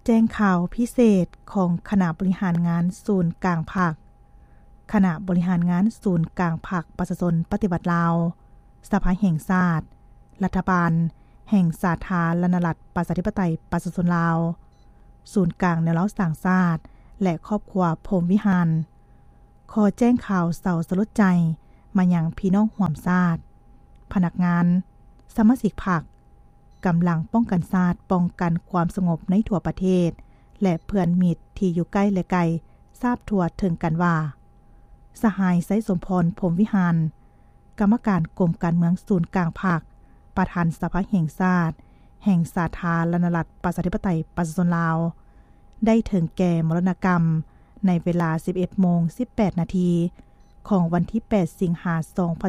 แจ้งข่าวพิเศษของคณะบริหารงานศูนย์กลางภาคคณะบริหารงานศูนย์กลางภาคประชาชนปฏิบัติลาวสภาแห่งชาติรัฐบาลแห่งสาธารณรัฐประชาธิปไตยประชาชนลาวศูนย์กลางแนวรั้วสร้างชาติและครอบครัวพรหมวิหารขอแจ้งข่าวเศร้าสลดใจมายังพี่น้องร่วมชาติพนักงานสมาชิกพรรคกำลังป้องกันชาติป้องกันความสงบในทั่วประเทศและเพื่อนมิตรที่อยู่ใกล้และไกลทราบทั่วถึงกันว่าสหายไสสมพรพรหมวิหารกรรมการกรมการเมืองศูนย์กลางภาคประธานสภาแห่งชาติแห่งสาธารณรัฐประชาธิปไตยประชาชนลาวได้ถึงแก่มรณกรรมในเวลา 11:18 นาทีของวันที่ 8 สิงหาคม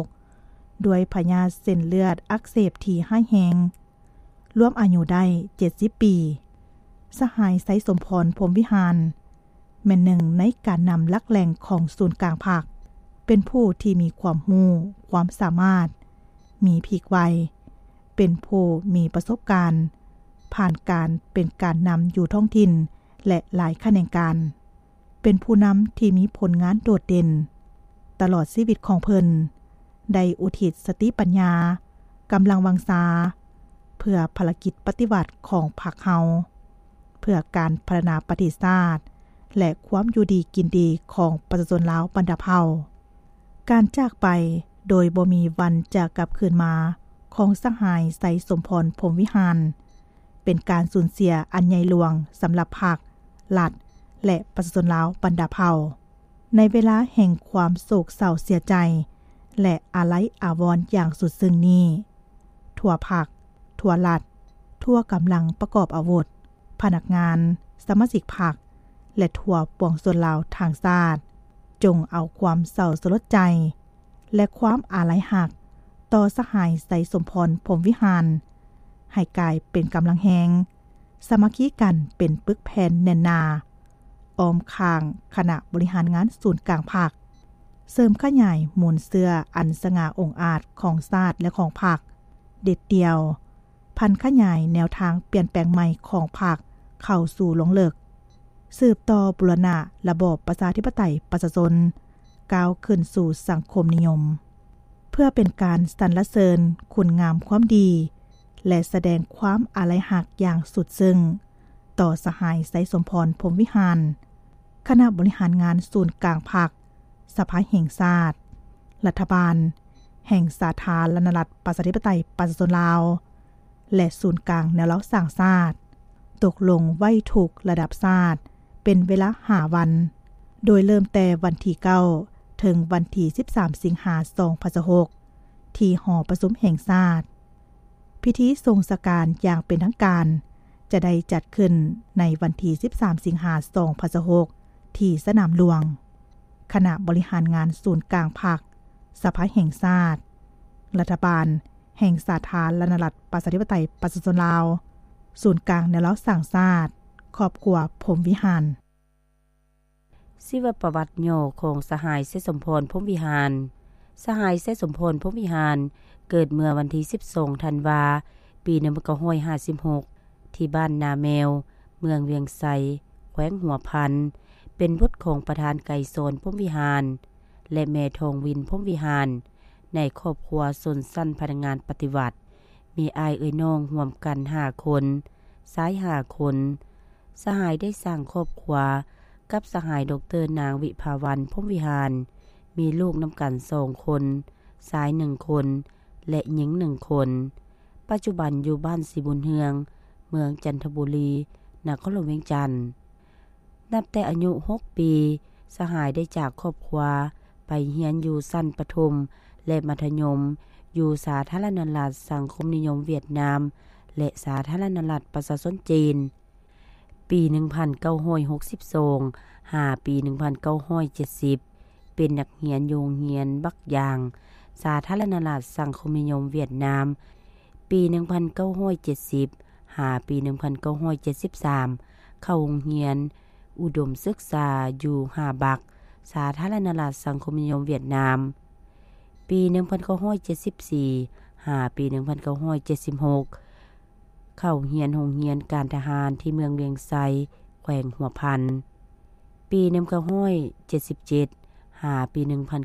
2026ด้วยพยาธิเส้นเลือดอักเสบที่ร้ายแรงรวมอายุได้ 70 ปีสหายไสสมพรพรหมวิหารแม่นหนึ่งในการนำหลักแหล่งของศูนย์กลางภาคเป็นผู้ที่มีความรู้ความสามารถมีพีกไวเป็นผู้มีประสบการณ์ผ่านการเป็นการนำอยู่ท้องถิ่นและหลายแขนงการเป็นผู้นำที่มีผลงานโดดเด่นตลอดชีวิตของเพิ่นได้อุทิศสติปัญญากำลังวังชาเพื่อภารกิจปฏิวัติของพรรคเฮาเพื่อการพัฒนาประเทศชาติและความอยู่ดีกินดีของประชาชนลาวบรรดาเผ่าการจากไปโดยบ่มีวันจะกลับคืนมาของสหายไสสมพรพรหมวิหารเป็นการสูญเสียอันใหญ่หลวงสำหรับพรรครัฐและประชาชนลาวบรรดาเผ่าในเวลาแห่งความโศกเศร้าเสียใจและอาลัยอาวรณ์อย่างสุดซึ้งนี้ทั่วพรรคทั่วรัฐทั่วกำลังประกอบอาวุธพนักงานสมาชิกพรรคและทั่วปวงชนลาวทางชาติจงเอาความเศร้าสลดใจและความอาลัยหักต่อสหายไสสมพรพรหมวิหารให้กลายเป็นกำลังแหงสามัคคีกันเป็นปึกแผ่นแน่นหนาอ้อมข้างคณะบริหารงานศูนย์กลางภาคเสริมขยายมูลเสื้ออันสง่าองอาจของชาติและของพรรคเด็ดเดียวพันขยายแนวทางเปลี่ยนแปลงใหม่ของพรรคเข้าสู่หลงเลิกสืบต่อบูรณะระบอบประชาธิปไตยประชาชนก้าวขึ้นสู่สังคมนิยมเพื่อเป็นการสรรเสริญคุณงามความดีและแสดงความอาลัยหักอย่างสุดซึ้งต่อสหายไสสมพรพรหมวิหารคณะบริหารงานศูนย์กลางภาคสภาแห่งชาติรัฐบาลแห่งสาธารณรัฐประชาธิปไตยประชาชนลาวและศูนย์กลางแนวรั้วสร้างชาติตกลงไว้ถูกระดับชาติเป็นเวลา5 วันโดยเริ่มแต่วันที่9ถึงวันที่13 สิงหาคม 2026ที่หอประชุมแห่งชาติพิธีทรงสการอย่างเป็นทางการจะได้จัดขึ้นในวันที่13 สิงหาคม 2026ที่สนามหลวงคณะบริหารงานศูนย์กลางภาคสภาแห่งชาติรัฐบาลแห่งสาธารณรัฐประชาธิปไตยประชาชนลาวศูนย์กลางแนวรั้วสร้างชาติครอบครัวพรหมวิหารชีวประวัติย่อของสหายไสสมพรพรหมวิหารสหายไสสมพรพรหมวิหารเกิดเมื่อวันที่12 ธันวาคม ปี 1956ที่บ้านนาแมวเมืองเวียงไสแขวงหัวพันเป็นบุตรของประธานไก่โซนพรหมวิหารและแม่ทองวินพรหมวิหารในครอบครัวชนชั้นพนักงานปฏิวัติมีอ้ายเอ่ยน้องร่วมกัน5 คนชาย5 คนสหายได้สร้างครอบครัวกับสหายดร.นางวิภาวันพรหมวิหารมีลูกนำกัน2 คนชาย1 คนและหญิง1 คนปัจจุบันอยู่บ้านสีบุญเฮืองเมืองจันทบุรีนครหลวงเวียงจันทน์นับแต่อายุ6 ปีสหายได้จากครอบครัวไปเรียนอยู่ชั้นประถมและมัธยมอยู่สาธารณรัฐสังคมนิยมเวียดนามและสาธารณรัฐประชาชนจีนปี 1962 หาปี 1970เป็นนักเรียนโรงเรียนบักยางสาธารณรัฐสังคมนิยมเวียดนามปี 1970 หาปี 1973เข้าโรงเรียนอุดมศึกษาอยู่หาบักสาธารณรัฐสังคมนิยมเวียดนามปี 1974 หาปี 1976 เข้าเรียนโรงเรียนการทหารที่เมืองเวียงไซแขวงหัวพันปี1977หาปี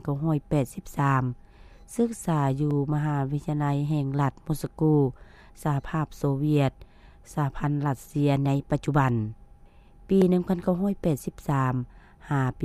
1983ศึกษาอยู่มหาวิทยาลัยแห่งรัฐมอสโกสหภาพโซเวียตสหพันธ์รัสเซียในปัจจุบันปี1983หาปี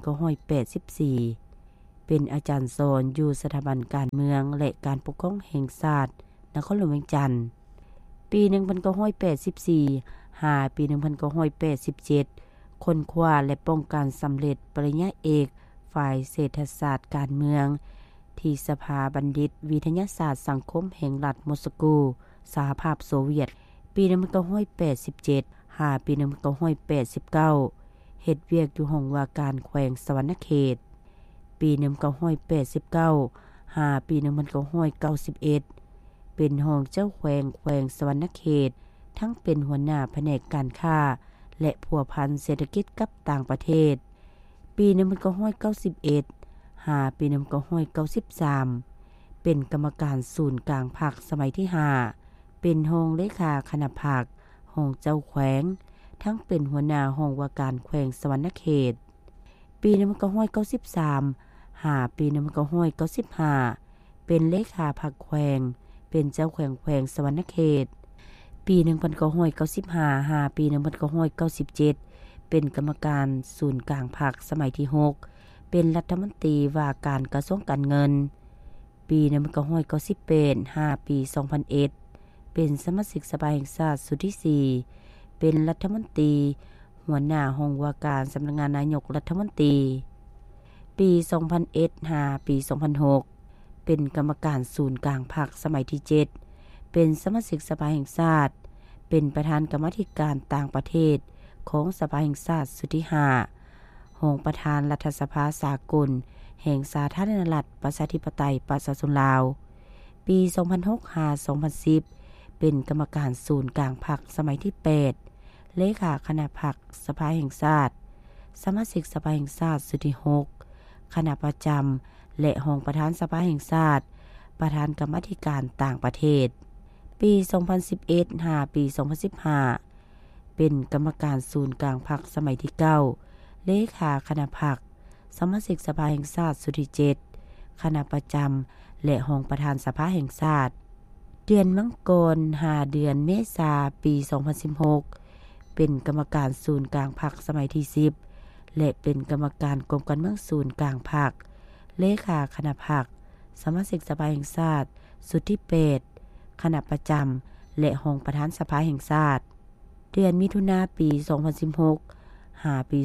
1984เป็นอาจารย์สอนอยู่สถาบันการเมืองและการปกครองแห่งชาตินครหลวงเวียงจันทน์ปี1984หาปี1987ค้นคว้าและป้องกันสำเร็จปริญญาเอกฝ่ายเศรษฐศาสตร์การเมืองที่สภาบัณฑิตวิทยาศาสตร์สังคมแห่งรัฐมอสโกสหภาพโซเวียตปี1987หาปี1989เฮ็ดเวียกอยู่ห้องว่าการแขวงสวรรณเขตปี1989หาปี1991เป็นห้องเจ้าแขวงสวรรณเขตทั้งเป็นหัวหน้าแผนกการค้าและพัวพันเศรษฐกิจกับต่างประเทศปี1991หาปี1993เป็นกรรมการศูนย์กลางพรรคสมัยที่5เป็นรองเลขาคณะพรรคห้องเจ้าแขวงทั้งเป็นหัวหน้าห้องว่าการแขวงสวรรณเขตปี1993หาปี1995เป็นเลขาพรรคแขวงเป็นเจ้าแขวงสวรรณเขตปี1995หาปี1997เป็นกรรมการศูนย์กลางพรรคสมัยที่6เป็นรัฐมนตรีว่าการกระทรวงการเงินปี1998หาปี2001เป็นสมาชิกสภาแห่งชาติสุดที่4เป็นรัฐมนตรีหัวหน้าห้องว่าการสำนักงานนายกรัฐมนตรีปี2001หาปี2006เป็นกรรมการศูนย์กลางพรรคสมัยที่7เป็นสมาชิกสภาแห่งชาติเป็นประธานกรรมาธิการต่างประเทศของสภาแห่งชาติสุดที่5รองประธานรัฐสภาสากลแห่งสาธารณรัฐประชาธิปไตยประชาชนลาวปี2006หา2010เป็นกรรมการศูนย์กลางพรรคสมัยที่8เลขาคณะพรรคสภาแห่งชาติสมาชิกสภาแห่งชาติสุดที่6คณะประจำและรองประธานสภาแห่งชาติประธานกรรมาธิการต่างประเทศปี2011หาปี2015เป็นกรรมการศูนย์กลางพรรคสมัยที่9เลขาคณะพรรคสมาชิกสภาแห่งชาติสุดที่7คณะประจำและรองประธานสภาแห่งชาติเดือนมังกรหาเดือนเมษาปี2016เป็นกรรมการศูนย์กลางพรรคสมัยที่10และเป็นกรรมการกรมการเมืองศูนย์กลางพรรคเลขาคณะพรรคสมาชิกสภาแห่งชาติสุดที่8คณะประจำและรองประธานสภาแห่งชาติเดือนมิถุนายนปี2016หาปี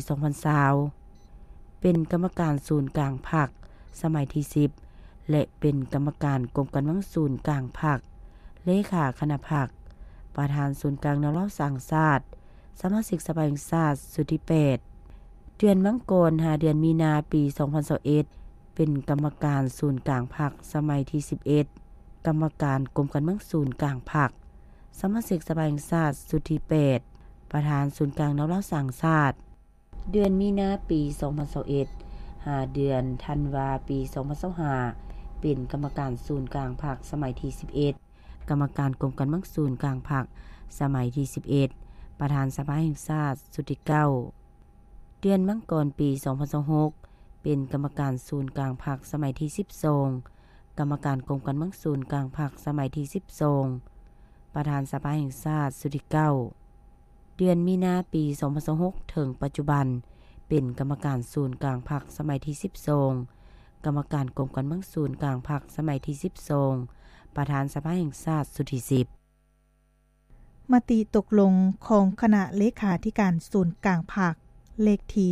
2020เป็นกรรมการศูนย์กลางพรรคสมัยที่10และเป็นกรรมการกรมการเมืองศูนย์กลางพรรคเลขาคณะพรรคประธานศูนย์กลางแนวร่วมสร้างชาติสมาชิกสภาแห่งชาติสุดที่8เดือนมังกรหาเดือนมีนาปี2021เป็นกรรมการศูนย์กลางพรรคสมัยที่11กรรมการกรมการเมืองศูนย์กลางพรรคสมาชิกสภาแห่งชาติสุดที่8ประธานศูนย์กลางแนวร่วมสร้างชาติเดือนมีนาปี2021หาเดือนธันวาปี2025เป็นกรรมการศูนย์กลางพรรคสมัยที่11กรรมการกรมการเมืองศูนย์กลางพรรคสมัยที่11ประธานสภาแห่งชาติสุดที่9เดือนมังกรปี2026เป็นกรรมการศูนย์กลางพรรคสมัยที่12กรรมการกรมการเมืองศูนย์กลางพรรคสมัยที่12ประธานสภาแห่งชาติสุดที่9เดือนมีนาปี2026ถึงปัจจุบันเป็นกรรมการศูนย์กลางพรรคสมัยที่12กรรมการกรมการเมืองศูนย์กลางพรรคสมัยที่12ประธานสภาแห่งชาติสุดที่10 มติตกลงของคณะเลขาธิการศูนย์กลางพรรคเลขที่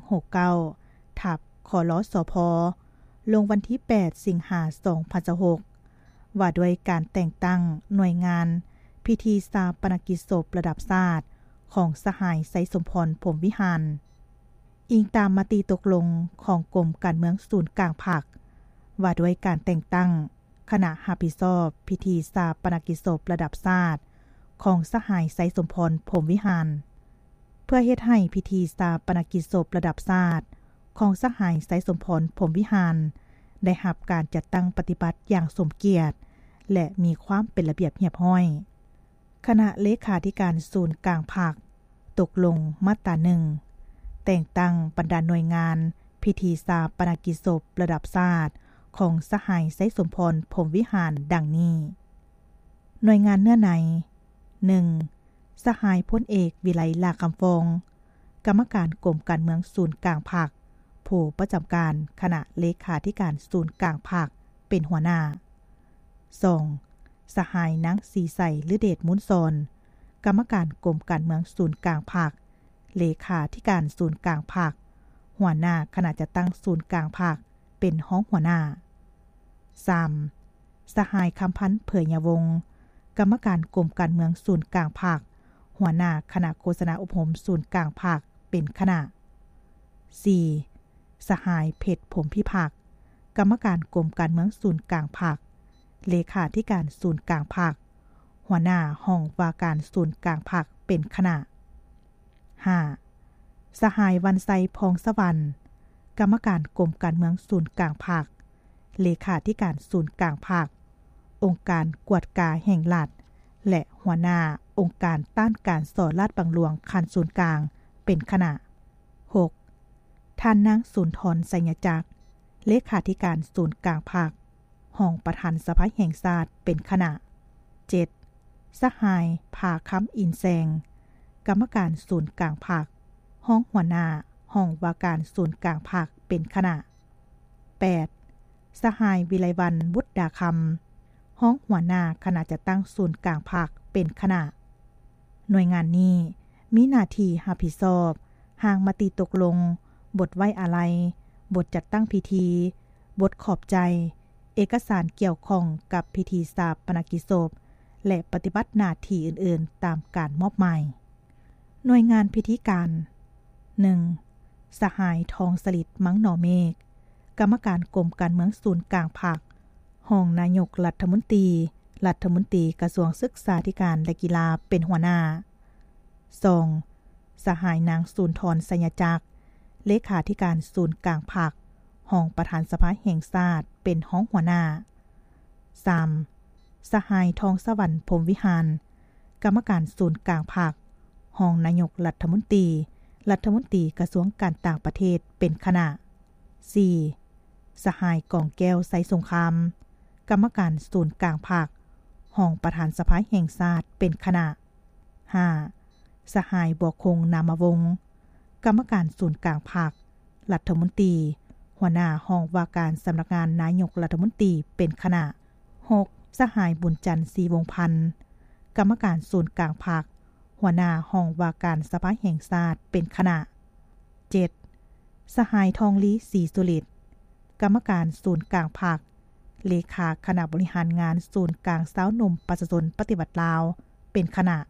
169ทับขลสพลงวันที่8สิงหาคม2026ว่าด้วยการแต่งตั้งหน่วยงานพิธีชาปนกิจศพระดับชาติของสหายไสสมพรพรหมวิหารอิงตามมติตกลงของกรมการเมืองศูนย์กลางพรรคว่าด้วยการแต่งตั้งคณะรับผิดชอบพิธีชาปนกิจศพระดับชาติของสหายไสสมพรพรหมวิหารเพื่อเฮ็ดให้พิธีชาปนกิจศพระดับชาติของสหายไสสมพรพรหมวิหารได้รับการจัดตั้งปฏิบัติอย่างสมเกียรติและมีความเป็นระเบียบเรียบร้อยคณะเลขาธิการศูนย์กลางภาคตกลงมาตรา1แต่งตั้งบรรดาหน่วยงานพิธีชาปนกิจศพระดับชาติของสหายไสสมพรพรหมวิหารดังนี้หน่วยงานเนื้อใน 1. สหายพลเอกวิไลลาคำฟองกรรมการกรมการเมืองศูนย์กลางภาคผู้ประจำการคณะเลขาธิการศูนย์กลางภาคเป็นหัวหน้า 2. สหายนางศรีใสฤเดชมุนซอนกรรมการกรมการเมืองศูนย์กลางภาคเลขาธิการศูนย์กลางภาคหัวหน้าคณะจัดตั้งศูนย์กลางภาคเป็นห้องหัวหน้า 3. สหายคำพันธ์เผยยวงศ์กรรมการกรมการเมืองศูนย์กลางภาคหัวหน้าคณะโฆษณาอบรมศูนย์กลางภาคเป็นคณะ 4. สหายเพชรผมพิพักษ์กรรมการกรมการเมืองศูนย์กลางภาคเลขาธิการศูนย์กลางภาคหัวหน้าห้องว่าการศูนย์กลางภาคเป็นคณะ 5. สหายวันไซพองสวรรค์กรรมการกรมการเมืองศูนย์กลางภาคเลขาธิการศูนย์กลางภาคองค์การกวดกาแห่งรัฐและหัวหน้าองค์การต้านการส่อลาดบังหลวงคันศูนย์กลางเป็นคณะ 6. ท่านนางสุนทรไสยจักรเลขาธิการศูนย์กลางภาคห้องประธานสภาแห่งชาติเป็นคณะ 7. สหายภาค้ำอินแซงกรรมการศูนย์กลางภาคห้องหัวหน้าห้องว่าการศูนย์กลางภาคเป็นคณะ 8. สหายวิไลวรรณบุตรดาคำห้องหัวหน้าคณะจัดตั้งศูนย์กลางภาคเป็นคณะหน่วยงานนี้มีหน้าที่รับผิดชอบหางมติตกลงบทไว้อาลัยบทจัดตั้งพิธีบทขอบใจเอกสารเกี่ยวข้องกับพิธีชาปนกิจศพและปฏิบัติหน้าที่อื่นๆตามการมอบหมายหน่วยงานพิธีการ 1. สหายทองสลิดมังหนอเมฆกรรมการกรมการเมืองศูนย์กลางภาคห้องนายกรัฐมนตรีกระทรวงศึกษาธิการและกีฬาเป็นหัวหน้า 2. สหายนางสุนทรไสยจักรเลขาธิการศูนย์กลางภาคห้องประธานสภาแห่งชาติเป็นห้องหัวหน้า 3. สหายทองสวรรค์พรหมวิหารกรรมการศูนย์กลางภาคห้องนายกรัฐมนตรีกระทรวงการต่างประเทศเป็นคณะ 4. สหายกองแก้วไสสงครามกรรมการศูนย์กลางภาคห้องประธานสภาแห่งชาติเป็นคณะ 5. สหายบัวคงนามวงศ์กรรมการศูนย์กลางภาครัฐมนตรีหัวหน้าห้องว่าการสำนักงานนายกรัฐมนตรีเป็นคณะ 6. สหายบุญจันทร์ศรีวงศ์พันธ์กรรมการศูนย์กลางภาคหัวหน้าห้องว่าการสภาแห่งชาติเป็นคณะ 7. สหายทองลีศรีสุฤทธิ์กรรมการศูนย์กลางภาคเลขาคณะบริหารงานศูนย์กลางสาวนมประชาชนปฏิบัติลาวเป็นคณะ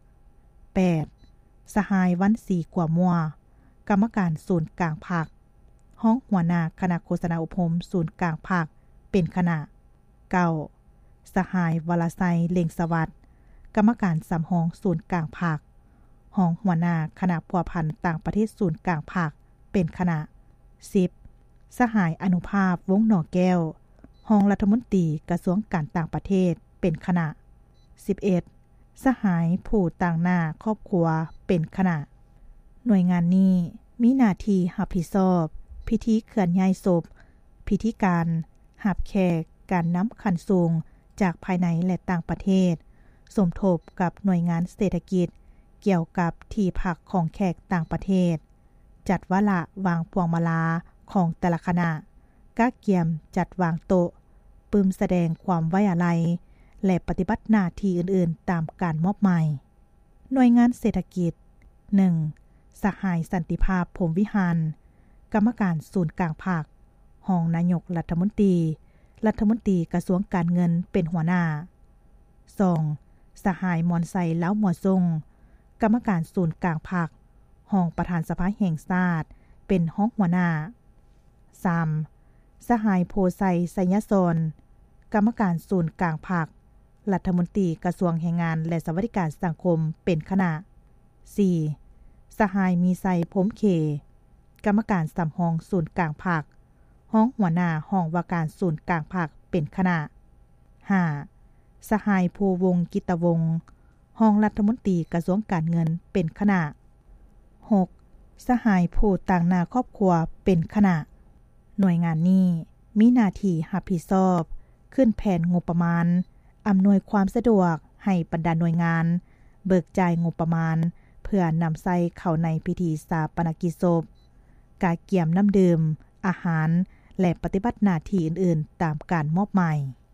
8. สหายวันศรีกัวมัวกรรมการศูนย์กลางภาคห้องหัวหน้าคณะโฆษณาอบรมศูนย์กลางภาคเป็นคณะ 9. สหายวรไซเล็งสวัสดิ์กรรมการสำห้องศูนย์กลางภาคห้องหัวหน้าคณะพัวพันธ์ต่างประเทศศูนย์กลางภาคเป็นคณะ 10. สหายอนุภาพวงหน่อแก้วห้องรัฐมนตรีกระทรวงการต่างประเทศเป็นคณะ 11. สหายผู้ต่างหน้าครอบครัวเป็นคณะหน่วยงานนี้มีหน้าที่รับผิดชอบพิธีเคลื่อนย้ายศพพิธีการรับแขกการนำขันสูงจากภายในและต่างประเทศสมทบกับหน่วยงานเศรษฐกิจเกี่ยวกับที่พักของแขกต่างประเทศจัดวาระวางพวงมาลาของแต่ละคณะก้าเกียมจัดวางโต๊ะปึมแสดงความไว้อาลัยและปฏิบัติหน้าที่อื่นๆตามการมอบหมายหน่วยงานเศรษฐกิจ 1. สหายสันติภาพพรหมวิหารกรรมการศูนย์กลางภาคห้องนายกรัฐมนตรีกระทรวงการเงินเป็นหัวหน้า 2. สหายมอนไซเล้าหมวทรงกรรมการศูนย์กลางภาคห้องประธานสภาแห่งชาติเป็นห้องหัวหน้า 3. สหายโพไซไสยสรกรรมการศูนย์กลางภาครัฐมนตรีกระทรวงแรงงานและสวัสดิการสังคมเป็นคณะ 4. สหายมีไซพรหมเขกรรมการสำห้องศูนย์กลางภาคห้องหัวหน้าห้องว่าการศูนย์กลางภาคเป็นคณะ 5. สหายภูวงศ์กิตวงศ์รองรัฐมนตรีกระทรวงการเงินเป็นคณะ 6. สหายผู้ต่างหน้าครอบครัวเป็นคณะหน่วยงานนี้มีหน้าที่รับผิดชอบขึ้นแผนงบประมาณอำนวยความสะดวกให้บรรดาหน่วยงานเบิกจ่ายงบประมาณเพื่อนำใส่เข้าในพิธีชาปนกิจศพการเกี่ยมน้ำดื่มอาหารและปฏิบัติหน้าที่อื่นๆตามการมอบหมาย